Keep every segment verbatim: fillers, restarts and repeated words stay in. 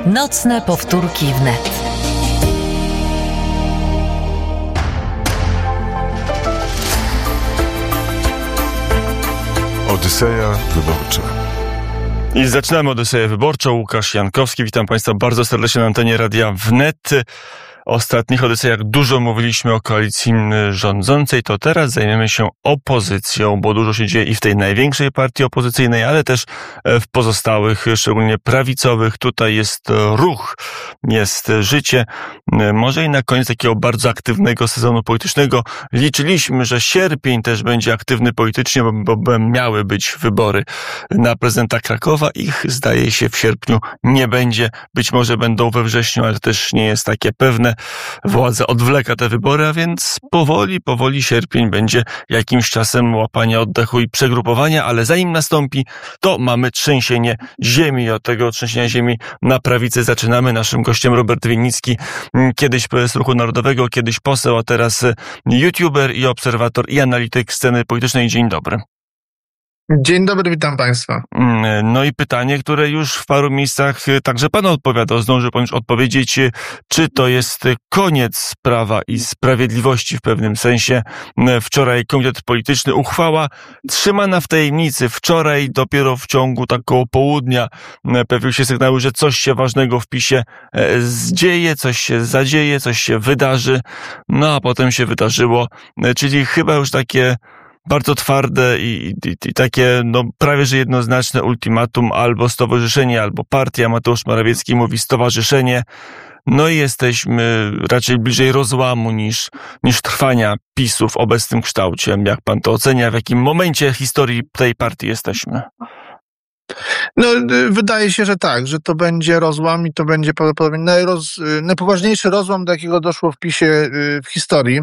Nocne powtórki wnet. Odyseja wyborcza. I zaczynamy Odyseję wyborczą. Łukasz Jankowski, witam Państwa bardzo serdecznie na antenie Radia Wnet. O ostatnich Odysejach dużo mówiliśmy o koalicji rządzącej, to teraz zajmiemy się opozycją, bo dużo się dzieje i w tej największej partii opozycyjnej, ale też w pozostałych, szczególnie prawicowych. Tutaj jest ruch, jest życie. Może i na koniec takiego bardzo aktywnego sezonu politycznego liczyliśmy, że sierpień też będzie aktywny politycznie, bo, bo miały być wybory na prezydenta Krakowa. Ich, zdaje się, w sierpniu nie będzie. Być może będą we wrześniu, ale też nie jest takie pewne. Władza odwleka te wybory, a więc powoli, powoli sierpień będzie jakimś czasem łapania oddechu i przegrupowania, ale zanim nastąpi, to mamy trzęsienie ziemi. Od tego trzęsienia ziemi na prawicy zaczynamy. Naszym gościem Robert Winnicki, kiedyś prezes Ruchu Narodowego, kiedyś poseł, a teraz youtuber i obserwator i analityk sceny politycznej. Dzień dobry. Dzień dobry, witam Państwa. No i pytanie, które już w paru miejscach także Pan odpowiadał, zdążył Pan już odpowiedzieć, czy to jest koniec Prawa i Sprawiedliwości w pewnym sensie. Wczoraj Komitet Polityczny, uchwała trzymana w tajemnicy. Wczoraj dopiero w ciągu tak koło południa pojawiły się sygnały, że coś się ważnego w PiSie zdzieje, coś się zadzieje, coś się wydarzy. No a potem się wydarzyło, czyli chyba już takie bardzo twarde i, i, i takie no prawie że jednoznaczne ultimatum, albo stowarzyszenie, albo partia. Mateusz Morawiecki mówi stowarzyszenie. No i jesteśmy raczej bliżej rozłamu niż, niż trwania PiSu w obecnym kształcie. Jak pan to ocenia? W jakim momencie historii tej partii jesteśmy? No, wydaje się, że tak, że to będzie rozłam i to będzie prawdopodobnie najroz, najpoważniejszy rozłam, do jakiego doszło w PiSie w historii.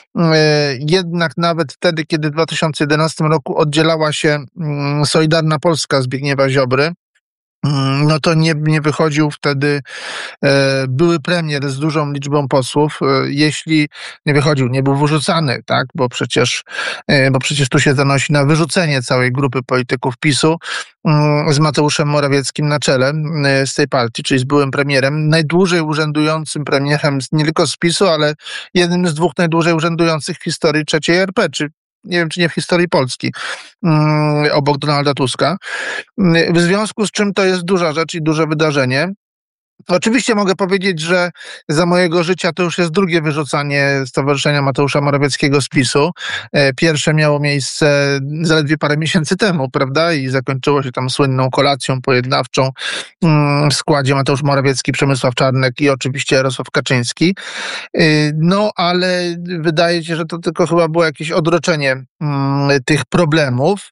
Jednak nawet wtedy, kiedy w dwa tysiące jedenastym roku oddzielała się Solidarna Polska Zbigniewa Ziobry, no to nie, nie wychodził wtedy e, były premier z dużą liczbą posłów. E, jeśli nie wychodził, nie był wyrzucany, tak, bo przecież, e, bo przecież tu się zanosi na wyrzucenie całej grupy polityków PiSu e, z Mateuszem Morawieckim na czele e, z tej partii, czyli z byłym premierem, najdłużej urzędującym premierem nie tylko z PiSu, ale jednym z dwóch najdłużej urzędujących w historii trzeciej R P, czy nie wiem, czy nie w historii Polski, um, obok Donalda Tuska. W związku z czym to jest duża rzecz i duże wydarzenie. Oczywiście mogę powiedzieć, że za mojego życia to już jest drugie wyrzucanie Stowarzyszenia Mateusza Morawieckiego z PiSu. Pierwsze miało miejsce zaledwie parę miesięcy temu, prawda? I zakończyło się tam słynną kolacją pojednawczą w składzie Mateusz Morawiecki, Przemysław Czarnek i oczywiście Jarosław Kaczyński. No, ale wydaje się, że to tylko chyba było jakieś odroczenie tych problemów.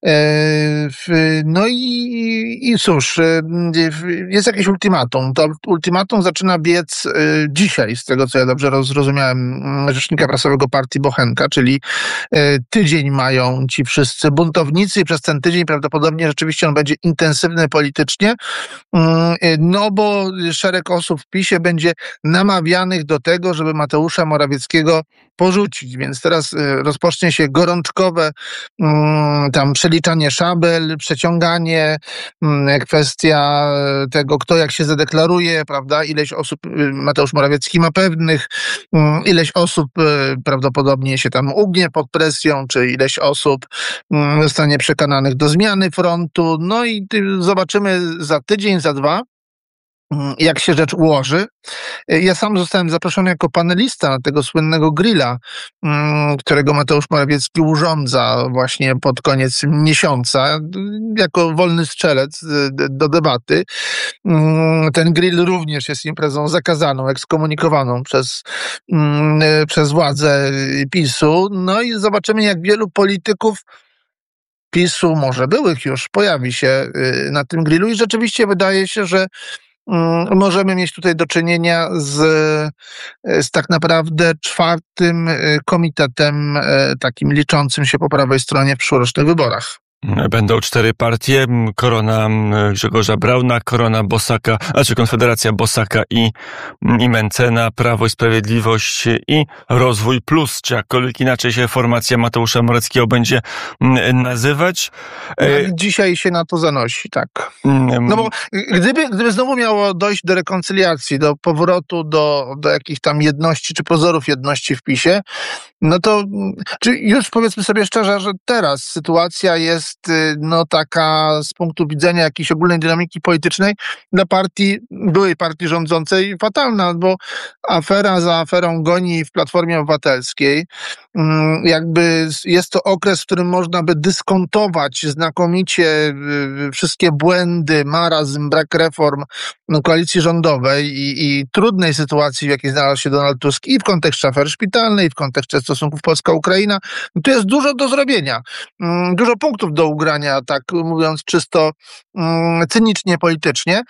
No i, i cóż, jest jakieś ultimatum. To ultimatum zaczyna biec y, dzisiaj, z tego co ja dobrze zrozumiałem, rzecznika prasowego partii Bochenka, czyli y, tydzień mają ci wszyscy buntownicy i przez ten tydzień prawdopodobnie rzeczywiście on będzie intensywny politycznie, y, no bo szereg osób w PiSie będzie namawianych do tego, żeby Mateusza Morawieckiego porzucić, więc teraz y, rozpocznie się gorączkowe y, tam przeliczanie szabel, przeciąganie, y, kwestia tego, kto jak się zadeklaruje, prawda, ileś osób Mateusz Morawiecki ma pewnych, ileś osób prawdopodobnie się tam ugnie pod presją, czy ileś osób zostanie przekonanych do zmiany frontu, no i zobaczymy za tydzień, za dwa, jak się rzecz ułoży. Ja sam zostałem zaproszony jako panelista na tego słynnego grilla, którego Mateusz Morawiecki urządza właśnie pod koniec miesiąca, jako wolny strzelec do debaty. Ten grill również jest imprezą zakazaną, ekskomunikowaną przez, przez władze PiSu. No i zobaczymy, jak wielu polityków PiSu, może byłych już, pojawi się na tym grillu i rzeczywiście wydaje się, że możemy mieć tutaj do czynienia z, z tak naprawdę czwartym komitetem takim liczącym się po prawej stronie w przyszłorocznych wyborach. Będą cztery partie, Korona Grzegorza Brauna, Korona Bosaka, znaczy Konfederacja Bosaka i, i Mencena, Prawo i Sprawiedliwość i Rozwój Plus, czy jakkolwiek inaczej się formacja Mateusza Morawieckiego będzie nazywać. Dzisiaj się na to zanosi, tak. No bo gdyby, gdyby znowu miało dojść do rekoncyliacji, do powrotu do, do jakichś tam jedności, czy pozorów jedności w PiSie, no to czy już powiedzmy sobie szczerze, że teraz sytuacja jest no taka z punktu widzenia jakiejś ogólnej dynamiki politycznej dla partii, byłej partii rządzącej fatalna, bo afera za aferą goni w Platformie Obywatelskiej. Jakby jest to okres, w którym można by dyskontować znakomicie wszystkie błędy, marazm, brak reform koalicji rządowej i, i trudnej sytuacji, w jakiej znalazł się Donald Tusk i w kontekście afery szpitalnej, i w kontekście stosunków Polska-Ukraina. Tu jest dużo do zrobienia, dużo punktów do ugrania, tak mówiąc czysto cynicznie, politycznie,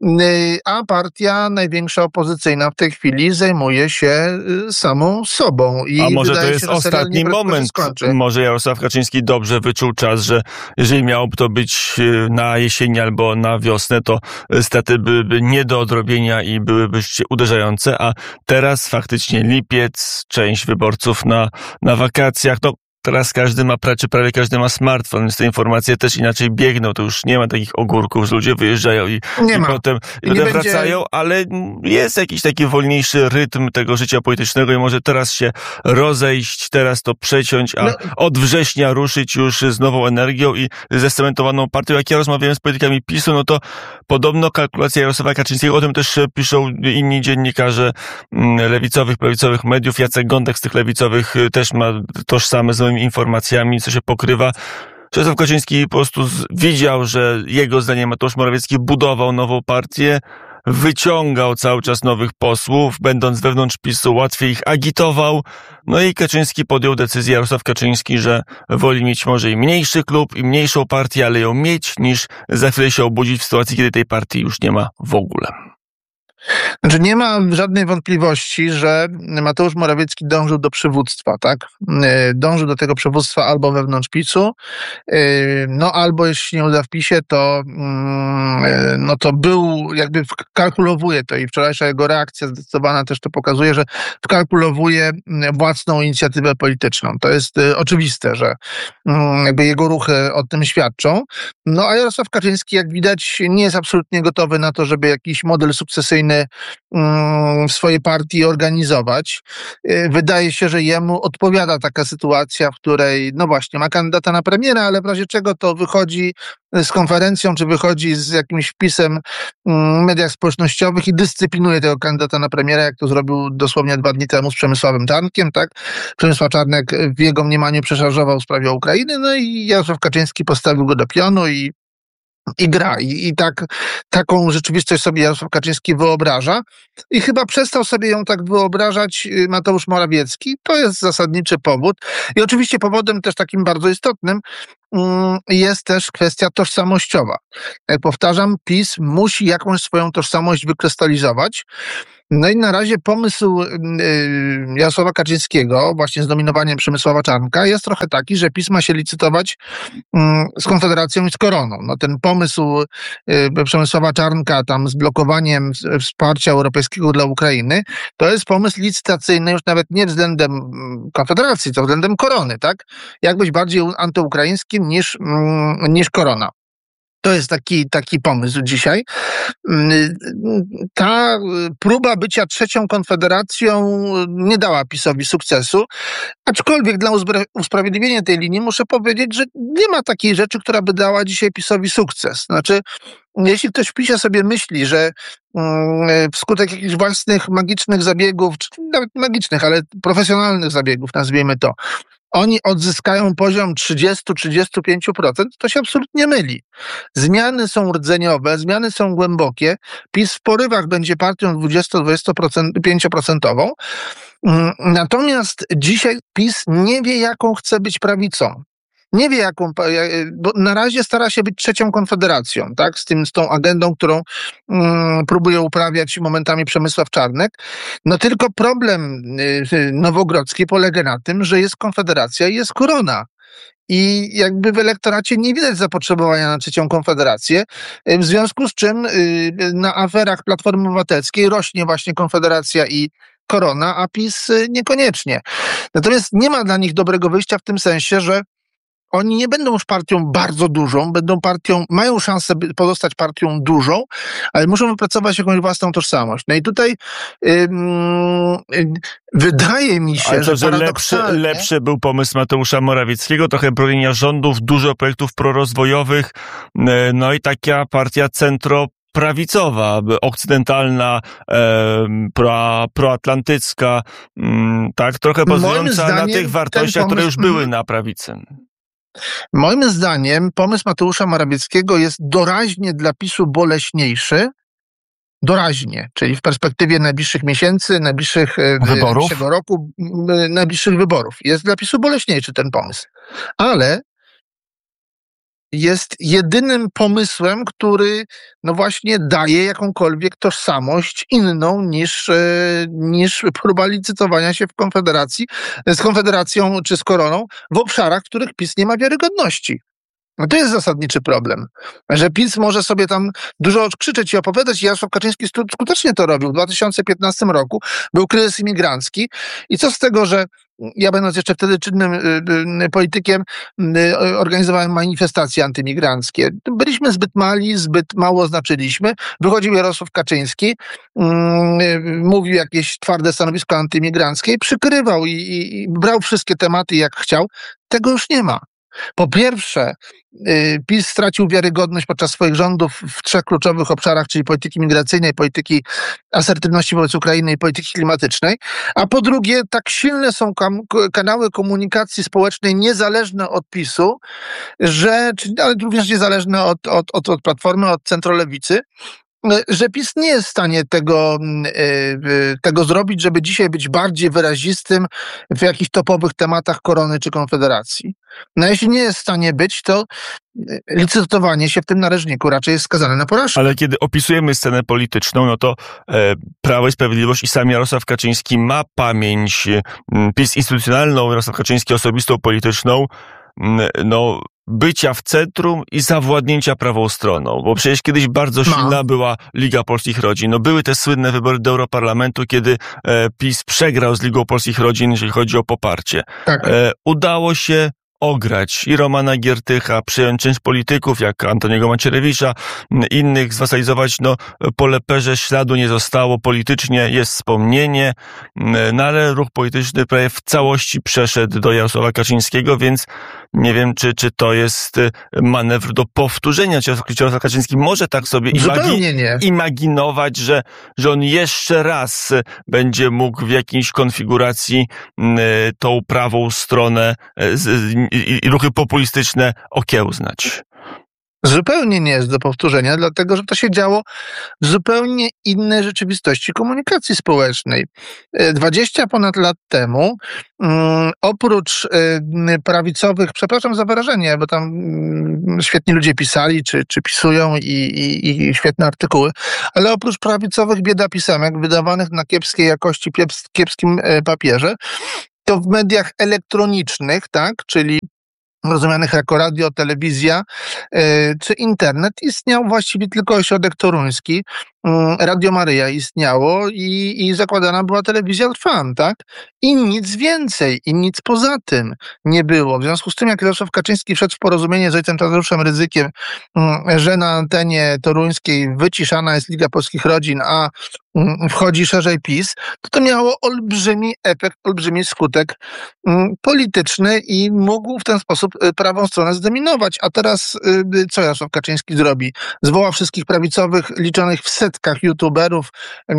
a partia największa opozycyjna w tej chwili zajmuje się samą sobą. I a może to jest się, ostatni moment? Może Jarosław Kaczyński dobrze wyczuł czas, że jeżeli miałoby to być na jesieni albo na wiosnę, to straty byłyby nie do odrobienia i byłyby uderzające, a teraz faktycznie lipiec, część wyborców na, na wakacjach, no teraz każdy ma, czy prawie każdy ma smartfon, więc te informacje też inaczej biegną. To już nie ma takich ogórków, że ludzie wyjeżdżają i, i potem, i potem będzie... wracają, ale jest jakiś taki wolniejszy rytm tego życia politycznego i może teraz się rozejść, teraz to przeciąć, a no. od września ruszyć już z nową energią i ze cementowaną partią. Jak ja rozmawiałem z politykami PiSu, no to podobno kalkulacja Jarosława Kaczyńskiego, o tym też piszą inni dziennikarze lewicowych, prawicowych mediów. Jacek Gądek z tych lewicowych też ma tożsame z informacjami, co się pokrywa. Jarosław Kaczyński po prostu widział, że jego zdaniem Mateusz Morawiecki budował nową partię, wyciągał cały czas nowych posłów, będąc wewnątrz PiSu łatwiej ich agitował. No i Kaczyński podjął decyzję, Jarosław Kaczyński, że woli mieć może i mniejszy klub, i mniejszą partię, ale ją mieć, niż za chwilę się obudzić w sytuacji, kiedy tej partii już nie ma w ogóle. Znaczy nie ma żadnej wątpliwości, że Mateusz Morawiecki dążył do przywództwa, tak? Dążył do tego przywództwa albo wewnątrz PiSu, no albo jeśli nie uda w PiSie, to no to był, jakby wkalkulowuje to i wczorajsza jego reakcja zdecydowana też to pokazuje, że wkalkulowuje własną inicjatywę polityczną. To jest oczywiste, że jakby jego ruchy o tym świadczą. No a Jarosław Kaczyński, jak widać, nie jest absolutnie gotowy na to, żeby jakiś model sukcesyjny w swojej partii organizować. Wydaje się, że jemu odpowiada taka sytuacja, w której no właśnie ma kandydata na premiera, ale w razie czego to wychodzi z konferencją, czy wychodzi z jakimś wpisem w mediach społecznościowych i dyscyplinuje tego kandydata na premiera, jak to zrobił dosłownie dwa dni temu z Przemysławem Czarnkiem, tak? Przemysław Czarnek w jego mniemaniu przeszarżował w sprawie Ukrainy, no i Jarosław Kaczyński postawił go do pionu i I gra. I, i tak, taką rzeczywistość sobie Jarosław Kaczyński wyobraża. I chyba przestał sobie ją tak wyobrażać Mateusz Morawiecki. To jest zasadniczy powód. I oczywiście powodem też takim bardzo istotnym jest też kwestia tożsamościowa. Jak powtarzam, PiS musi jakąś swoją tożsamość wykrystalizować. No i na razie pomysł Jarosława Kaczyńskiego, właśnie z nominowaniem Przemysława Czarnka, jest trochę taki, że PiS ma się licytować z Konfederacją i z Koroną. No ten pomysł Przemysława Czarnka tam z blokowaniem wsparcia europejskiego dla Ukrainy, to jest pomysł licytacyjny już nawet nie względem Konfederacji, to względem Korony, tak? Jak być bardziej antyukraińskim niż, niż Korona. To jest taki, taki pomysł dzisiaj. Ta próba bycia trzecią konfederacją nie dała PiS-owi sukcesu, aczkolwiek dla usprawiedliwienia tej linii muszę powiedzieć, że nie ma takiej rzeczy, która by dała dzisiaj PiS-owi sukces. Znaczy, jeśli ktoś w PiSie sobie myśli, że wskutek jakichś własnych magicznych zabiegów, czy nawet magicznych, ale profesjonalnych zabiegów, nazwijmy to, oni odzyskają poziom trzydzieści do trzydziestu pięciu procent, to się absolutnie myli. Zmiany są rdzeniowe, zmiany są głębokie. PiS w porywach będzie partią dwudziesto do dwudziestu pięciu procent. Natomiast dzisiaj PiS nie wie, jaką chce być prawicą. Nie wie, jaką, bo na razie stara się być trzecią konfederacją, tak, z tym, z tą agendą, którą um, próbuje uprawiać momentami Przemysław Czarnek. No tylko problem y, nowogrodzki polega na tym, że jest konfederacja i jest Korona. i jakby w elektoracie nie widać zapotrzebowania na trzecią Konfederację, w związku z czym na aferach Platformy Obywatelskiej rośnie właśnie Konfederacja i Korona, a PiS niekoniecznie. Natomiast nie ma dla nich dobrego wyjścia w tym sensie, że oni nie będą już partią bardzo dużą, będą partią, mają szansę pozostać partią dużą, ale muszą wypracować jakąś własną tożsamość. No i tutaj ym, wydaje mi się, ale to, że, że lepszy, lepszy był pomysł Mateusza Morawieckiego, trochę bronienia rządów, dużo projektów prorozwojowych, no i taka partia centro prawicowa, okcydentalna, e, pro, proatlantycka, m, tak, trochę bazująca na tych wartościach, pomysł, które już były na prawicy. Moim zdaniem pomysł Mateusza Morawieckiego jest doraźnie dla PiSu boleśniejszy, doraźnie, czyli w perspektywie najbliższych miesięcy, najbliższych wyborów? najbliższego roku, najbliższych wyborów. Jest dla PiSu boleśniejszy ten pomysł. Ale jest jedynym pomysłem, który no właśnie daje jakąkolwiek tożsamość inną niż, niż próba licytowania się w Konfederacji, z Konfederacją czy z Koroną w obszarach, w których PiS nie ma wiarygodności. No to jest zasadniczy problem, że PiS może sobie tam dużo krzyczeć i opowiadać. Jarosław Kaczyński skutecznie to robił. W dwa tysiące piętnastym roku był kryzys imigrancki i co z tego, że ja będąc jeszcze wtedy czynnym y, y, politykiem y, organizowałem manifestacje antymigranckie. Byliśmy zbyt mali, zbyt mało znaczyliśmy. Wychodził Jarosław Kaczyński, y, y, mówił jakieś twarde stanowisko antymigranckie i przykrywał i, i, i brał wszystkie tematy jak chciał. Tego już nie ma. Po pierwsze, PiS stracił wiarygodność podczas swoich rządów w trzech kluczowych obszarach, czyli polityki migracyjnej, polityki asertywności wobec Ukrainy i polityki klimatycznej. A po drugie, tak silne są kam- kanały komunikacji społecznej niezależne od PiSu, że, ale również niezależne od, od, od, od Platformy, od centrolewicy, że PiS nie jest w stanie tego, tego zrobić, żeby dzisiaj być bardziej wyrazistym w jakichś topowych tematach Korony czy Konfederacji. No jeśli nie jest w stanie być, to licytowanie się w tym narożniku raczej jest skazane na porażkę. Ale kiedy opisujemy scenę polityczną, no to e, Prawo i Sprawiedliwość i sam Jarosław Kaczyński ma pamięć, m, PiS instytucjonalną, Jarosław Kaczyński osobistą, polityczną, m, no bycia w centrum i zawładnięcia prawą stroną, bo przecież kiedyś bardzo silna Ma. była Liga Polskich Rodzin. No były te słynne wybory do Europarlamentu, kiedy e, PiS przegrał z Ligą Polskich Rodzin, jeżeli chodzi o poparcie. Tak. E, udało się ograć i Romana Giertycha, przyjąć część polityków, jak Antoniego Macierewicza, innych zwasalizować, no po leperze śladu nie zostało, politycznie jest wspomnienie, no ale ruch polityczny prawie w całości przeszedł do Jarosława Kaczyńskiego, więc nie wiem, czy, czy to jest manewr do powtórzenia. Czy Jarosław Kaczyński może tak sobie imagi- imaginować, że, że on jeszcze raz będzie mógł w jakiejś konfiguracji tą prawą stronę z, i, i ruchy populistyczne okiełznać. Zupełnie nie jest do powtórzenia, dlatego że to się działo w zupełnie innej rzeczywistości komunikacji społecznej. Dwadzieścia ponad lat temu, um, oprócz um, prawicowych, przepraszam za wyrażenie, bo tam um, świetni ludzie pisali, czy, czy pisują i, i, i świetne artykuły, ale oprócz prawicowych biedapisemek wydawanych na kiepskiej jakości, kiepskim papierze, to w mediach elektronicznych, tak, czyli rozumianych jako radio, telewizja yy, czy internet, istniał właściwie tylko ośrodek toruński. Yy, Radio Maryja istniało i, i zakładana była telewizja Trwam, tak? I nic więcej, i nic poza tym nie było. W związku z tym, jak Jarosław Kaczyński wszedł w porozumienie z ojcem Tadeuszem Rydzykiem, yy, że na antenie toruńskiej wyciszana jest Liga Polskich Rodzin, a wchodzi szerzej PiS, to to miało olbrzymi efekt, olbrzymi skutek um, polityczny i mógł w ten sposób y, prawą stronę zdominować. A teraz y, co Jarosław Kaczyński zrobi? Zwoła wszystkich prawicowych, liczonych w setkach youtuberów y,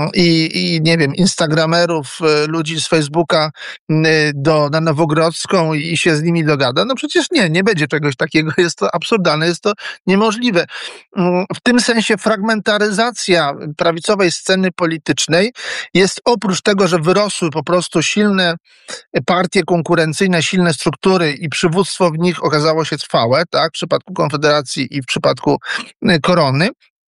i nie wiem, instagramerów, y, ludzi z Facebooka y, do, na Nowogrodzką i, i się z nimi dogada. No przecież nie, nie będzie czegoś takiego. Jest to absurdalne, jest to niemożliwe. Y, w tym sensie fragmentaryzacja prawicowej sceny politycznej jest oprócz tego, że wyrosły po prostu silne partie konkurencyjne, silne struktury i przywództwo w nich okazało się trwałe, tak, w przypadku Konfederacji i w przypadku Korony.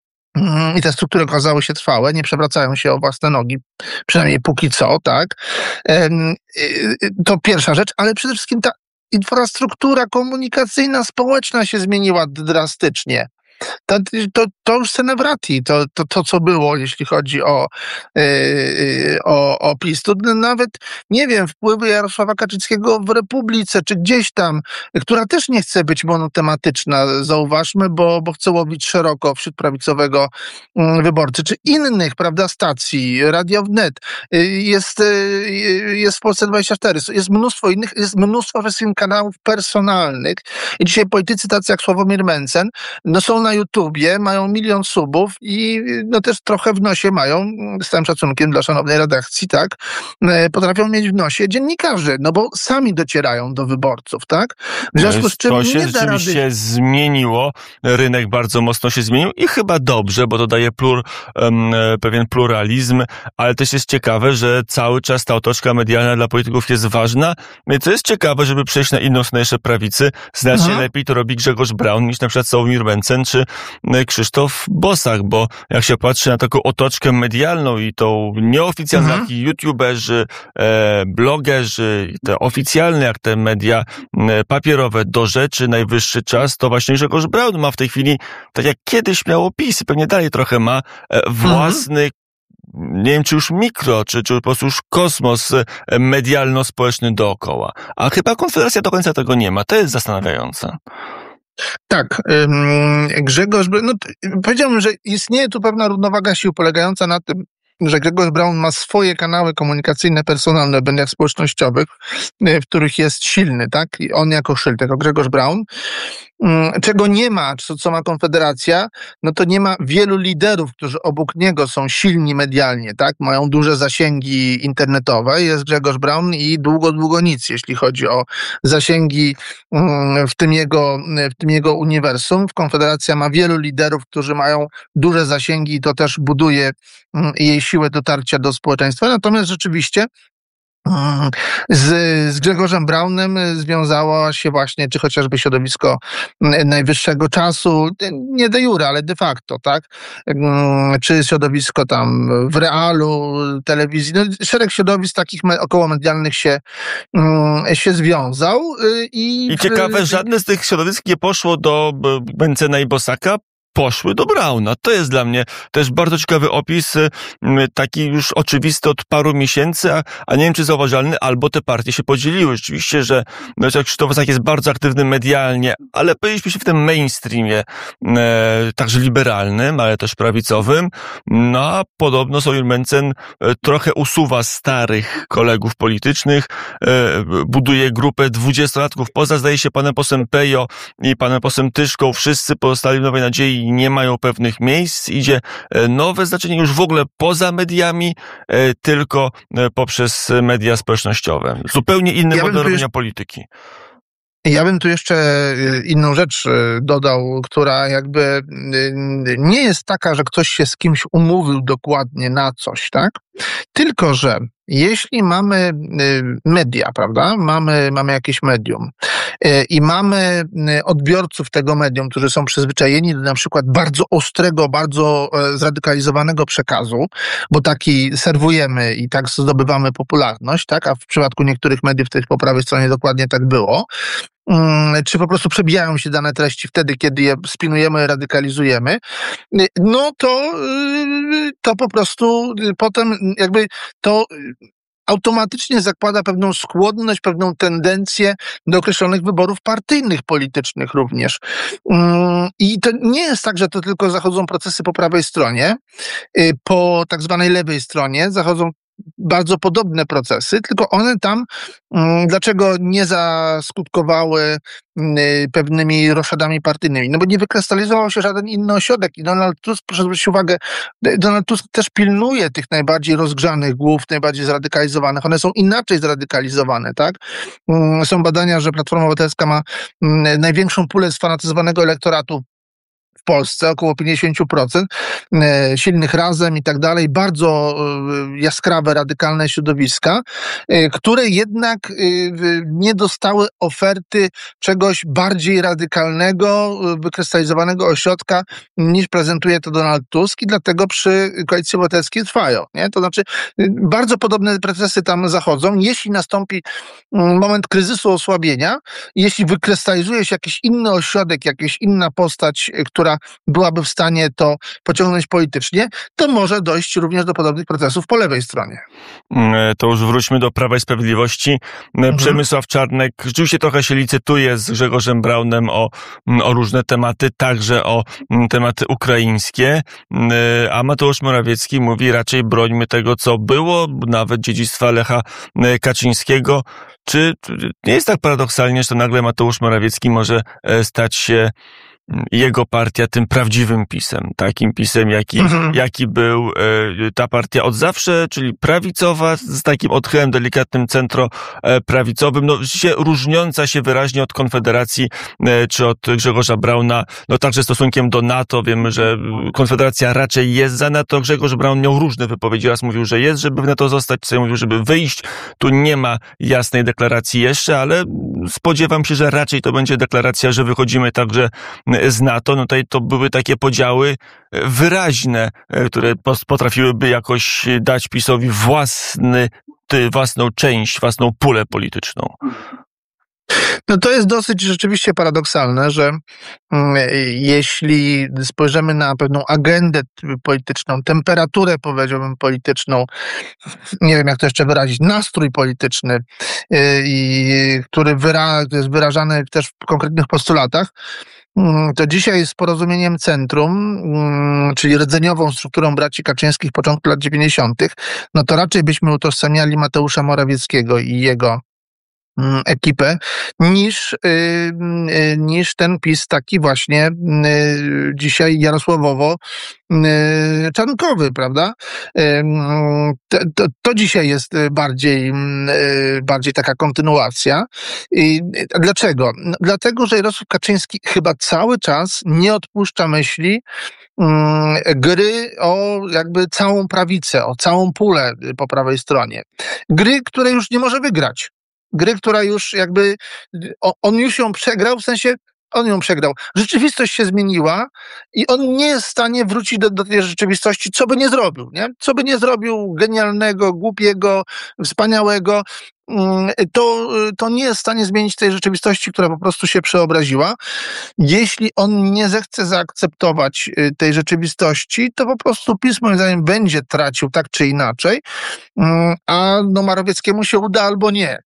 I te struktury okazały się trwałe, nie przewracają się o własne nogi, przynajmniej póki co, tak. To pierwsza rzecz, ale przede wszystkim ta infrastruktura komunikacyjna, społeczna się zmieniła drastycznie. To, to, to już senevrati, to, to, to co było, jeśli chodzi o, yy, o, o PiS. To nawet, nie wiem, wpływy Jarosława Kaczyńskiego w Republice, czy gdzieś tam, która też nie chce być monotematyczna, zauważmy, bo, bo chce łowić szeroko wśród prawicowego yy, wyborcy, czy innych, prawda, stacji, Radio Wnet, yy, jest, yy, jest w Polsce dwadzieścia cztery, jest mnóstwo innych, jest mnóstwo wszystkich kanałów personalnych i dzisiaj politycy tacy jak Sławomir Mencen, no są na YouTubie, mają milion subów i no też trochę w nosie mają, z całym szacunkiem dla szanownej redakcji, tak, potrafią mieć w nosie dziennikarze, no bo sami docierają do wyborców, tak? W związku z czym to się nie da rzeczywiście rady... zmieniło, rynek bardzo mocno się zmienił i chyba dobrze, bo to daje plur, um, pewien pluralizm, ale też jest ciekawe, że cały czas ta otoczka medialna dla polityków jest ważna. Co jest ciekawe, żeby przejść na inną stronę jeszcze prawicy, znacznie mhm. lepiej to robi Grzegorz Braun niż na przykład Sławomir Mencen czy Krzysztof Bosak, bo jak się patrzy na taką otoczkę medialną i tą nieoficjalną, mhm. jak i youtuberzy, e, blogerzy, te oficjalne, jak te media e, papierowe, do rzeczy, najwyższy czas, to właśnie Grzegorz Braun ma w tej chwili, tak jak kiedyś miało PiS, pewnie dalej trochę ma, e, własny mhm. nie wiem, czy już mikro, czy, czy po prostu już kosmos medialno-społeczny dookoła. A chyba Konfederacja do końca tego nie ma. To jest zastanawiające. Tak, Grzegorz, no powiedziałbym, że istnieje tu pewna równowaga sił polegająca na tym, że Grzegorz Braun ma swoje kanały komunikacyjne, personalne w mediach społecznościowych, w których jest silny, tak? I on jako szyld, jako Grzegorz Braun. Czego nie ma, co, co ma Konfederacja, no to nie ma wielu liderów, którzy obok niego są silni medialnie, tak? Mają duże zasięgi internetowe. Jest Grzegorz Braun i długo, długo nic, jeśli chodzi o zasięgi w tym jego, w tym jego uniwersum. Konfederacja ma wielu liderów, którzy mają duże zasięgi i to też buduje jej siłę dotarcia do społeczeństwa. Natomiast rzeczywiście Z, z Grzegorzem Braunem związało się właśnie, czy chociażby środowisko najwyższego czasu, nie de jure, ale de facto, tak? Czy środowisko tam w Realu, telewizji, no, szereg środowisk takich okołomedialnych się, się związał. I, I ciekawe, w... żadne z tych środowisk nie poszło do Mencena i Bosaka, poszły do Brauna. To jest dla mnie też bardzo ciekawy opis, taki już oczywisty od paru miesięcy, a, a nie wiem, czy zauważalny, albo te partie się podzieliły. Rzeczywiście, że no, Krzysztof Bosak jest bardzo aktywny medialnie, ale powinniśmy się w tym mainstreamie, e, także liberalnym, ale też prawicowym. No a podobno Sławomir Mencen e, trochę usuwa starych kolegów politycznych, e, buduje grupę dwudziestolatków poza, zdaje się, panem posłem Pejo i panem posłem Tyszką. Wszyscy pozostali w Nowej Nadziei nie mają pewnych miejsc, idzie nowe znaczenie już w ogóle poza mediami, tylko poprzez media społecznościowe. Zupełnie inny ja model robienia jeszcze... polityki. Ja bym tu jeszcze inną rzecz dodał, która jakby nie jest taka, że ktoś się z kimś umówił dokładnie na coś, tak? Tylko że jeśli mamy media, prawda? Mamy, mamy jakieś medium i mamy odbiorców tego medium, którzy są przyzwyczajeni do na przykład bardzo ostrego, bardzo zradykalizowanego przekazu, bo taki serwujemy i tak zdobywamy popularność, tak? A w przypadku niektórych mediów też po prawej stronie dokładnie tak było. Czy po prostu przebijają się dane treści wtedy, kiedy je spinujemy, radykalizujemy, no to, to po prostu potem jakby to automatycznie zakłada pewną skłonność, pewną tendencję do określonych wyborów partyjnych, politycznych również. I to nie jest tak, że to tylko zachodzą procesy po prawej stronie, po tak zwanej lewej stronie zachodzą bardzo podobne procesy, tylko one tam dlaczego nie zaskutkowały pewnymi roszadami partyjnymi? No bo nie wykrystalizował się żaden inny ośrodek i Donald Tusk, proszę zwrócić uwagę, Donald Tusk też pilnuje tych najbardziej rozgrzanych głów, najbardziej zradykalizowanych. One są inaczej zradykalizowane, tak? Są badania, że Platforma Obywatelska ma największą pulę sfanatyzowanego elektoratu Polsce, około pięćdziesiąt procent, silnych Razem i tak dalej, bardzo jaskrawe, radykalne środowiska, które jednak nie dostały oferty czegoś bardziej radykalnego, wykrystalizowanego ośrodka, niż prezentuje to Donald Tusk i dlatego przy Koalicji Obywatelskiej trwają. Nie? To znaczy bardzo podobne procesy tam zachodzą. Jeśli nastąpi moment kryzysu, osłabienia, jeśli wykrystalizuje się jakiś inny ośrodek, jakaś inna postać, która byłaby w stanie to pociągnąć politycznie, to może dojść również do podobnych procesów po lewej stronie. To już wróćmy do Prawa i Sprawiedliwości. Mhm. Przemysław Czarnek rzeczywiście trochę się licytuje z Grzegorzem Braunem o, o różne tematy, także o tematy ukraińskie, a Mateusz Morawiecki mówi raczej brońmy tego, co było, nawet dziedzictwa Lecha Kaczyńskiego. Czy nie jest tak paradoksalnie, że to nagle Mateusz Morawiecki może stać się jego partia tym prawdziwym PiS-em, takim PiS-em, jaki, mhm. jaki był e, ta partia od zawsze, czyli prawicowa, z takim odchyłem delikatnym centroprawicowym, no się różniąca się wyraźnie od Konfederacji e, czy od Grzegorza Brauna, no także stosunkiem do NATO. Wiemy, że Konfederacja raczej jest za NATO. Grzegorz Braun miał różne wypowiedzi. Raz mówił, że jest, żeby w NATO zostać, co mówił, żeby wyjść. Tu nie ma jasnej deklaracji jeszcze, ale spodziewam się, że raczej to będzie deklaracja, że wychodzimy także z NATO. No tutaj to były takie podziały wyraźne, które potrafiłyby jakoś dać PiS-owi własny, własną część, własną pulę polityczną. No to jest dosyć rzeczywiście paradoksalne, że jeśli spojrzymy na pewną agendę polityczną, temperaturę, powiedziałbym, polityczną, nie wiem jak to jeszcze wyrazić, nastrój polityczny, i, który wyra, jest wyrażany też w konkretnych postulatach, to dzisiaj z Porozumieniem Centrum, czyli rdzeniową strukturą braci Kaczyńskich początku lat dziewięćdziesiątych, no to raczej byśmy utożsamiali Mateusza Morawieckiego i jego ekipę, niż, niż ten PiS taki właśnie dzisiaj jarosławowo-czarnkowy, prawda? To, to, to dzisiaj jest bardziej, bardziej taka kontynuacja. I dlaczego? Dlatego, że Jarosław Kaczyński chyba cały czas nie odpuszcza myśli gry o jakby całą prawicę, o całą pulę po prawej stronie. Gry, której już nie może wygrać. Gry, która już jakby, on już ją przegrał, w sensie on ją przegrał. Rzeczywistość się zmieniła i on nie jest w stanie wrócić do, do tej rzeczywistości, co by nie zrobił, nie? Co by nie zrobił genialnego, głupiego, wspaniałego, to, to nie jest w stanie zmienić tej rzeczywistości, która po prostu się przeobraziła. Jeśli on nie zechce zaakceptować tej rzeczywistości, to po prostu PiS moim zdaniem będzie tracił tak czy inaczej, a no Morawieckiemu się uda albo nie.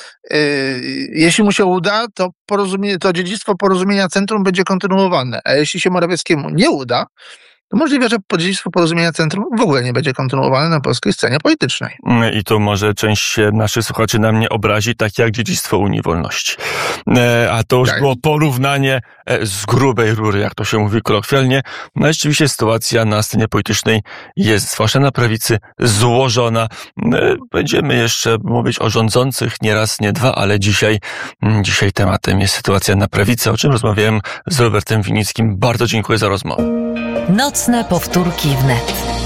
Jeśli mu się uda, to, porozumienie, to dziedzictwo Porozumienia Centrum będzie kontynuowane, a jeśli się Morawieckiemu nie uda, to możliwe, że dziedzictwo Porozumienia Centrum w ogóle nie będzie kontynuowane na polskiej scenie politycznej. I tu może część naszych słuchaczy na mnie obrazi, tak jak dziedzictwo Unii Wolności. A to już tak. było porównanie z grubej rury, jak to się mówi kolokwialnie. No rzeczywiście sytuacja na scenie politycznej jest, zwłaszcza na prawicy, złożona. Będziemy jeszcze mówić o rządzących, nie raz, nie dwa, ale dzisiaj, dzisiaj tematem jest sytuacja na prawicy, o czym rozmawiałem z Robertem Winnickim. Bardzo dziękuję za rozmowę. Nocne powtórki wnet.